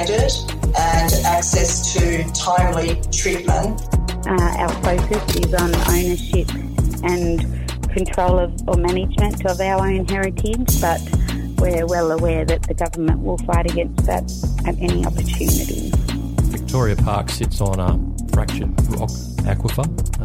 and access to timely treatment. Our focus is on ownership and control of or management of our own heritage, but we're well aware that the government will fight against that at any opportunity. Victoria Park sits on a fractured rock aquifer.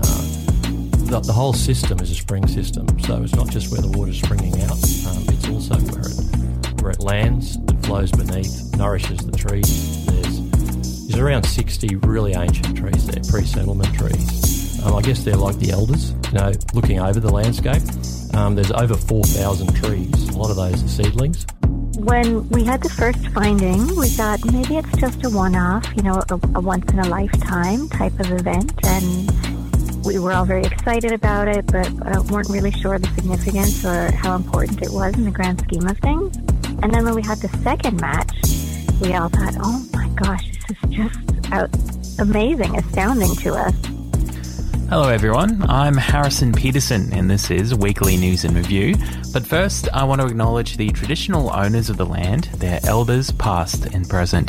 The whole system is a spring system, so it's not just where the water's springing out, it's also where it lands, it flows beneath, nourishes the trees. There's around 60 really ancient trees there, pre-settlement trees. I guess they're like the elders, looking over the landscape. There's over 4,000 trees. A lot of those are seedlings. When we had the first finding, we thought maybe it's just a one-off, a once-in-a-lifetime type of event, and we were all very excited about it, but weren't really sure of the significance or how important it was in the grand scheme of things. And then when we had the second match, we all thought, oh my gosh, this is just amazing, astounding to us. Hello everyone, I'm Harrison Peterson and this is Weekly News and Review. But first, I want to acknowledge the traditional owners of the land, their elders past and present.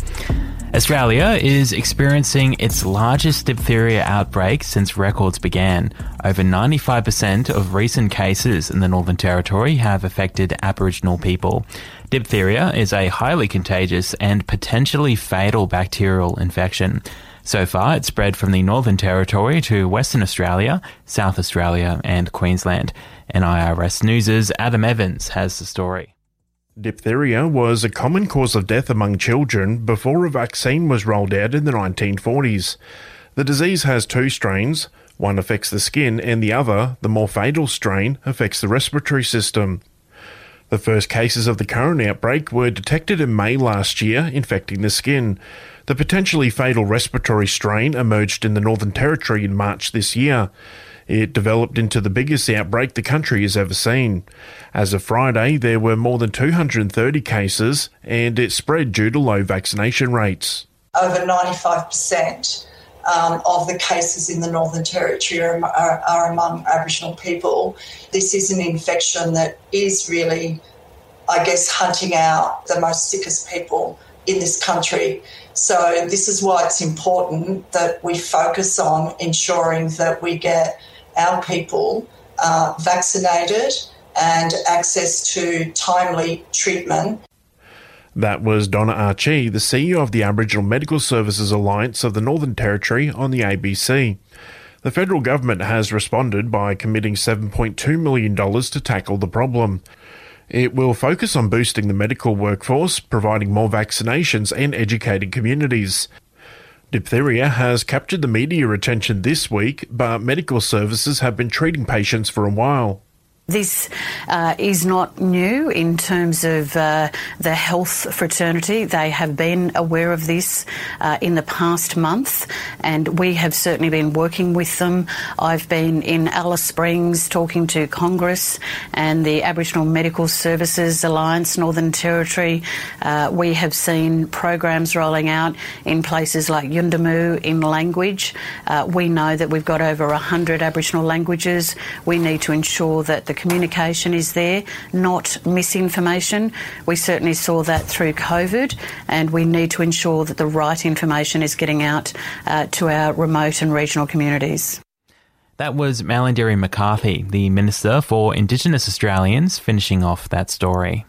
Australia is experiencing its largest diphtheria outbreak since records began. Over 95% of recent cases in the Northern Territory have affected Aboriginal people. Diphtheria is a highly contagious and potentially fatal bacterial infection. So far, it's spread from the Northern Territory to Western Australia, South Australia and Queensland. NIRS News' Adam Evans has the story. Diphtheria was a common cause of death among children before a vaccine was rolled out in the 1940s. The disease has two strains. One affects the skin and the other, the more fatal strain, affects the respiratory system. The first cases of the current outbreak were detected in May last year, infecting the skin. The potentially fatal respiratory strain emerged in the Northern Territory in March this year. It developed into the biggest outbreak the country has ever seen. As of Friday, there were more than 230 cases, and it spread due to low vaccination rates. Over 95% of the cases in the Northern Territory are among Aboriginal people. This is an infection that is really, hunting out the most sickest people in this country. So this is why it's important that we focus on ensuring that we get our people vaccinated and access to timely treatment. That was Donna Archie, the CEO of the Aboriginal Medical Services Alliance of the Northern Territory on the ABC. The federal government has responded by committing $7.2 million to tackle the problem. It will focus on boosting the medical workforce, providing more vaccinations and educating communities. Diphtheria has captured the media attention this week, but medical services have been treating patients for a while. This is not new in terms of the health fraternity. They have been aware of this in the past month, and we have certainly been working with them. I've been in Alice Springs talking to Congress and the Aboriginal Medical Services Alliance, Northern Territory. We have seen programs rolling out in places like Yuendumu in language. We know that we've got over 100 Aboriginal languages. We need to ensure that the communication is there, not misinformation. We certainly saw that through COVID, and we need to ensure that the right information is getting out to our remote and regional communities. That was Malarndirri McCarthy, the Minister for Indigenous Australians, finishing off that story.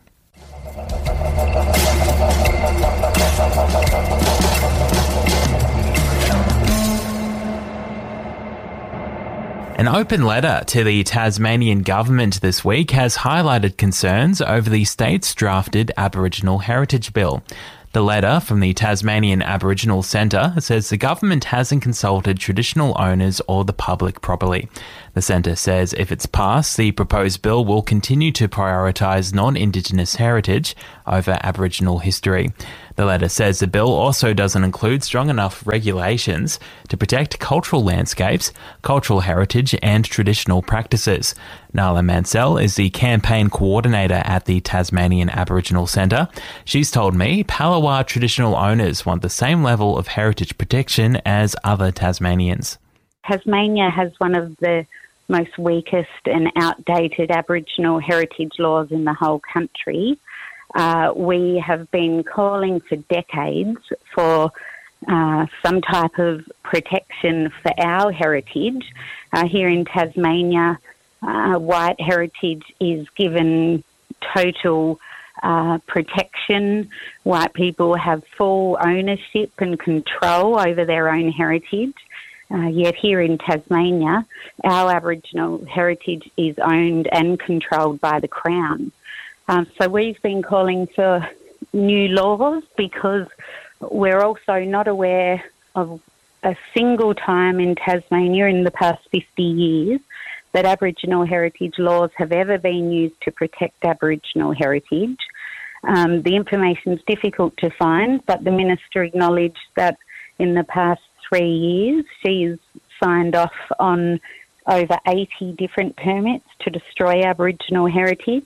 An open letter to the Tasmanian government this week has highlighted concerns over the state's drafted Aboriginal Heritage Bill. The letter from the Tasmanian Aboriginal Centre says the government hasn't consulted traditional owners or the public properly. The centre says if it's passed, the proposed bill will continue to prioritise non-Indigenous heritage over Aboriginal history. The letter says the bill also doesn't include strong enough regulations to protect cultural landscapes, cultural heritage and traditional practices. Nala Mansell is the campaign coordinator at the Tasmanian Aboriginal Centre. She's told me Palawa traditional owners want the same level of heritage protection as other Tasmanians. Tasmania has one of the most weakest and outdated Aboriginal heritage laws in the whole country. We have been calling for decades for some type of protection for our heritage. Here in Tasmania, white heritage is given total protection. White people have full ownership and control over their own heritage. Yet here in Tasmania, our Aboriginal heritage is owned and controlled by the Crown. So we've been calling for new laws because we're also not aware of a single time in Tasmania in the past 50 years that Aboriginal heritage laws have ever been used to protect Aboriginal heritage. The information is difficult to find, but the Minister acknowledged that in the past 3 years she's signed off on over 80 different permits to destroy Aboriginal heritage.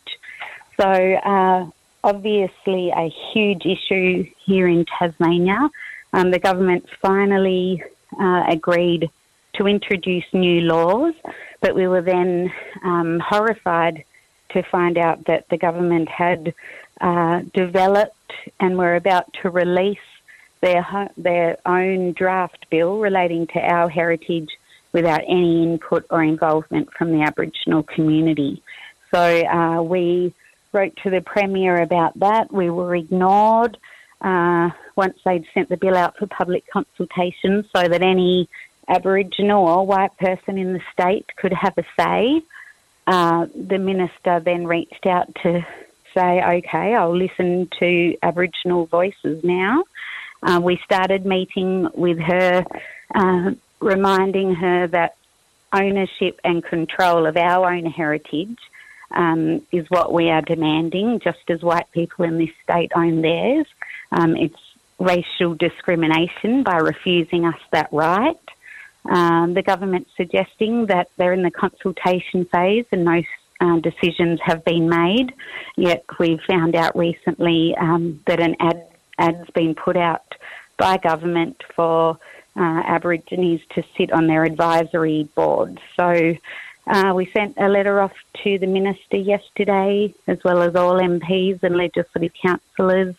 So obviously a huge issue here in Tasmania. The government finally agreed to introduce new laws, but we were then horrified to find out that the government had developed and were about to release their own draft bill relating to our heritage without any input or involvement from the Aboriginal community. So we wrote to the Premier about that. We were ignored once they'd sent the bill out for public consultation so that any Aboriginal or white person in the state could have a say. The Minister then reached out to say, OK, I'll listen to Aboriginal voices now. We started meeting with her, reminding her that ownership and control of our own heritage is what we are demanding, just as white people in this state own theirs. It's racial discrimination by refusing us that right. The government's suggesting that they're in the consultation phase and no decisions have been made, yet we've found out recently that an ad's been put out by government for Aborigines to sit on their advisory board. So we sent a letter off to the Minister yesterday, as well as all MPs and legislative councillors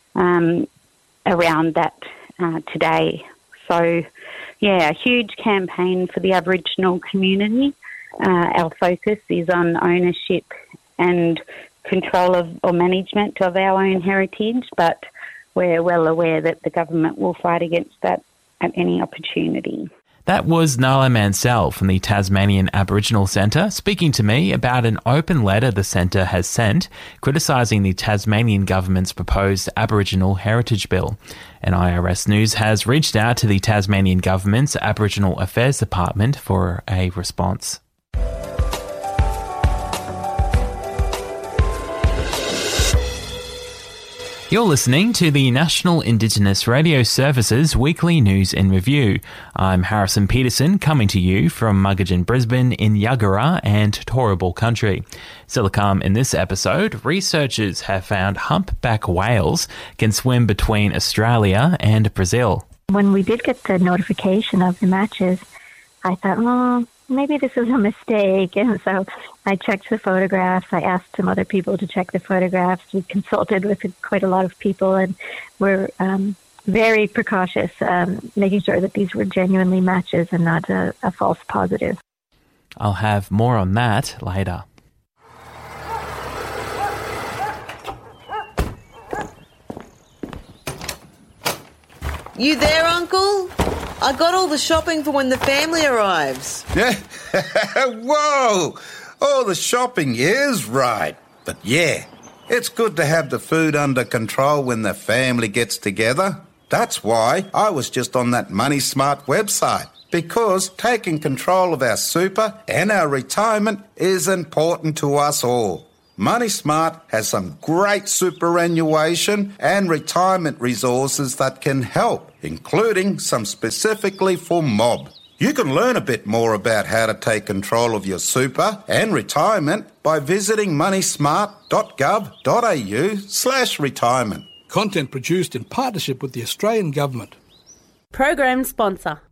around that today. So, yeah, a huge campaign for the Aboriginal community. Our focus is on ownership and control of or management of our own heritage, but we're well aware that the government will fight against that at any opportunity. That was Nala Mansell from the Tasmanian Aboriginal Centre speaking to me about an open letter the centre has sent criticising the Tasmanian government's proposed Aboriginal Heritage Bill. And IRS News has reached out to the Tasmanian government's Aboriginal Affairs Department for a response. You're listening to the National Indigenous Radio Service's weekly news in review. I'm Harrison Peterson, coming to you from Muggeridge, Brisbane in Yuggera and Turrbal country. Still to come in this episode, researchers have found humpback whales can swim between Australia and Brazil. When we did get the notification of the matches, I thought, maybe this is a mistake. And so I checked the photographs. I asked some other people to check the photographs. We consulted with quite a lot of people, and we're very precautious, making sure that these were genuinely matches and not a false positive. I'll have more on that later. You there, Uncle? I got all the shopping for when the family arrives. Yeah. Whoa! All the shopping is right. But yeah, it's good to have the food under control when the family gets together. That's why I was just on that Money Smart website, because taking control of our super and our retirement is important to us all. Money Smart has some great superannuation and retirement resources that can help, including some specifically for mob. You can learn a bit more about how to take control of your super and retirement by visiting moneysmart.gov.au/retirement. Content produced in partnership with the Australian Government. Program sponsor.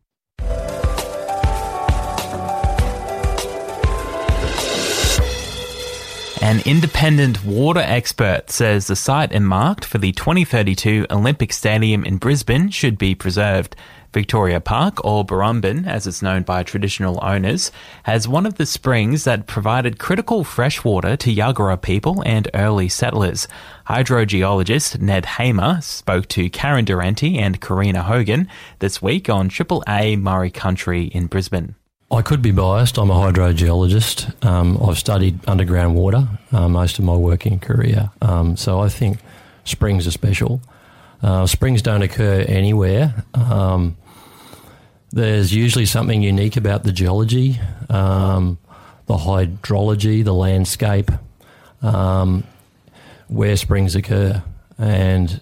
An independent water expert says the site earmarked for the 2032 Olympic Stadium in Brisbane should be preserved. Victoria Park, or Burrumbin as it's known by traditional owners, has one of the springs that provided critical freshwater to Yagara people and early settlers. Hydrogeologist Ned Hamer spoke to Karen Durante and Karina Hogan this week on Triple A Murray Country in Brisbane. I could be biased. I'm a hydrogeologist. I've studied underground water most of my working career. So I think springs are special. Springs don't occur anywhere. There's usually something unique about the geology, the hydrology, the landscape, where springs occur. And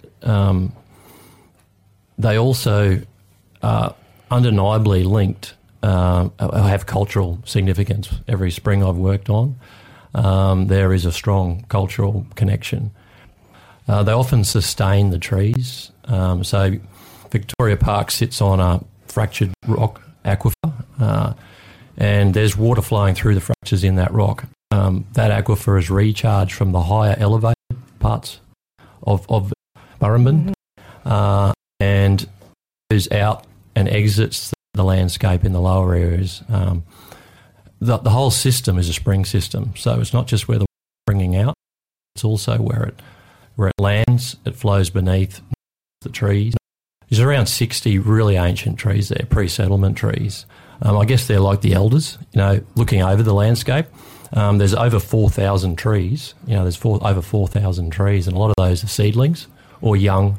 they also are undeniably linked, have cultural significance. Every spring I've worked on, there is a strong cultural connection. They often sustain the trees. So Victoria Park sits on a fractured rock aquifer, and there's water flowing through the fractures in that rock. That aquifer is recharged from the higher elevated parts of Burrumbin, and goes out and exits the landscape in the lower areas. The whole system is a spring system, so it's not just where the water's springing out, it's also where it lands, it flows beneath the trees. There's around 60 really ancient trees there, pre-settlement trees. I guess they're like the elders, looking over the landscape. There's over 4,000 trees. There's over 4,000 trees, and a lot of those are seedlings or young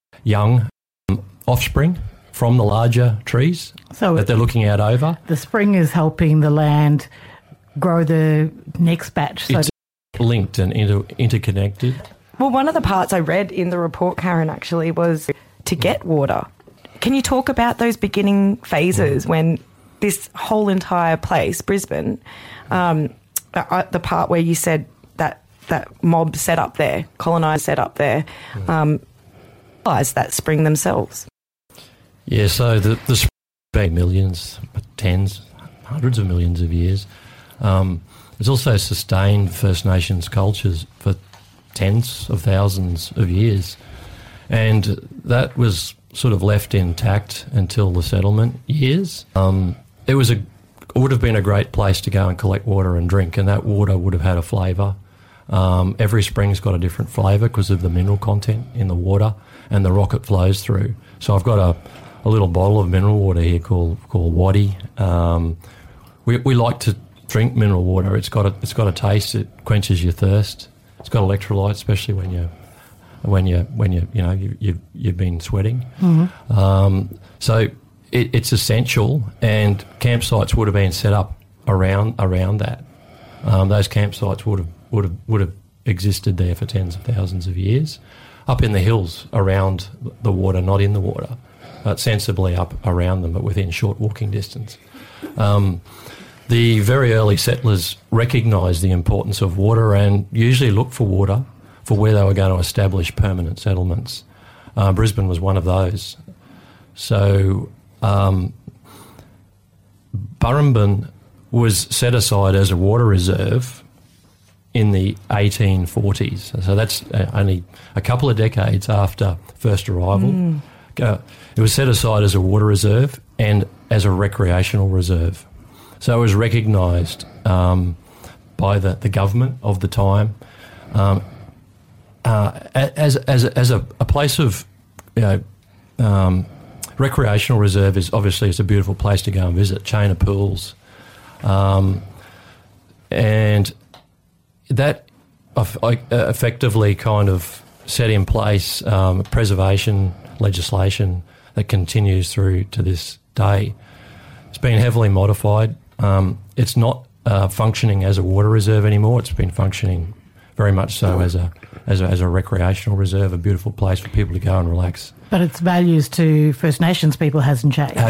offspring from the larger trees that they're looking out over. The spring is helping the land grow the next batch. So it's linked and interconnected. Well, one of the parts I read in the report, Karen, actually was to get water. Can you talk about those beginning phases when this whole entire place, Brisbane, the part where you said that mob set up there, colonised set up there, realised that spring themselves? Yeah, so the spring been millions, tens, hundreds of millions of years. It's also sustained First Nations cultures for tens of thousands of years. And that was sort of left intact until the settlement years. It would have been a great place to go and collect water and drink, and that water would have had a flavour. Every spring's got a different flavour because of the mineral content in the water and the rock it flows through. So I've got a little bottle of mineral water here called Waddy. We like to drink mineral water. It's got a taste. It quenches your thirst. It's got electrolytes, especially when you've been sweating. Mm-hmm. So it's essential, and campsites would have been set up around that. Those campsites would have existed there for tens of thousands of years, up in the hills around the water, not in the water, but sensibly up around them, but within short walking distance. The very early settlers recognised the importance of water and usually looked for water for where they were going to establish permanent settlements. Brisbane was one of those. So Burrumbin was set aside as a water reserve in the 1840s. So that's only a couple of decades after first arrival. It was set aside as a water reserve and as a recreational reserve. So it was recognised by the government of the time as a place of, recreational reserve is obviously it's a beautiful place to go and visit, chain of pools. And that effectively kind of set in place preservation legislation that continues through to this day. It's been heavily modified. It's not functioning as a water reserve anymore. It's been functioning very much so as a recreational reserve, a beautiful place for people to go and relax. But its values to First Nations people hasn't changed.